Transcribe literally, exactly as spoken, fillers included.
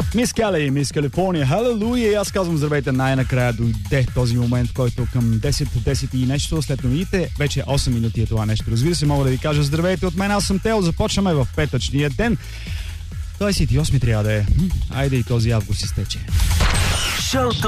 Мис Кали, Мис Калифорния, халелуя! И аз казвам здравейте, най-накрая дойде този момент, който към десет, десет и нещо след новините, вече осем минути е това нещо. Разбира се, мога да ви кажа здравейте от мен, аз съм Тео, започваме в петъчния ден. двадесет и осми трябва да е. Айде и този август изтече. Шоуто